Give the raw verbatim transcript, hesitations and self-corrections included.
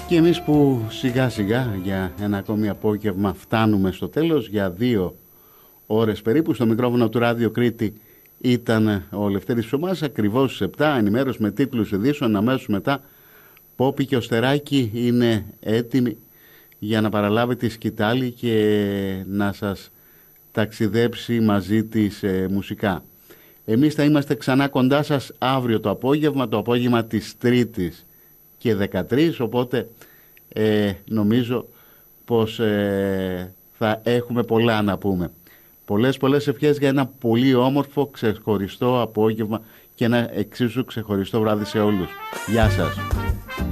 Και εμείς που σιγά σιγά για ένα ακόμη απόγευμα φτάνουμε στο τέλος, για δύο ώρες περίπου. Στο μικρόφωνο του Ράδιο Κρήτη ήταν ο Λευτέρης Ψωμάς, ακριβώς στις επτά, ενημέρωση με τίτλους ειδήσεων. Αμέσως μετά Πόπη και ο Στεράκη είναι έτοιμοι για να παραλάβει τη σκητάλη και να σας ταξιδέψει μαζί της ε, μουσικά. Εμείς θα είμαστε ξανά κοντά σας αύριο το απόγευμα, το απόγευμα της Τρίτης και δεκατρείς, οπότε ε, νομίζω πως ε, θα έχουμε πολλά να πούμε. Πολλές πολλές ευχές για ένα πολύ όμορφο ξεχωριστό απόγευμα και ένα εξίσου ξεχωριστό βράδυ σε όλους. Γεια σας.